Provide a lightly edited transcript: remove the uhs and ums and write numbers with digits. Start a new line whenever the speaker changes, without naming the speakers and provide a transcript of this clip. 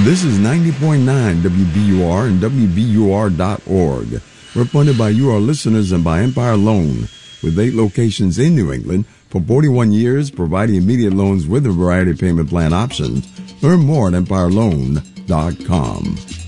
This is 90.9 WBUR and WBUR.org. We're funded by you, our listeners, and by Empire Loan, with 8 locations in New England for 41 years, providing immediate loans with a variety of payment plan options. Learn more at EmpireLoan.com.